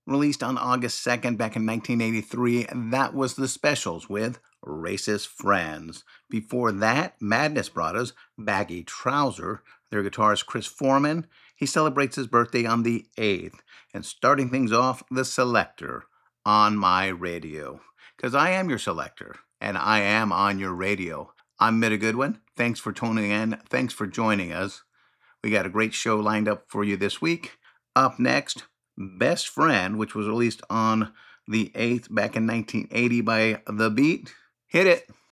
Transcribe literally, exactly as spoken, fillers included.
released on August second back in nineteen eighty-three. That was The Specials with Racist Friends. Before that, Madness brought us Baggy Trouser. Their guitarist Chris Foreman, he celebrates his birthday on the eighth. And starting things off, The Selecter, On My Radio. Because I am your selector, and I am on your radio. I'm Mitta Goodwin. Thanks for tuning in. Thanks for joining us. We got a great show lined up for you this week. Up next, Best Friend, which was released on the eighth back in nineteen eighty by The Beat. Hit it!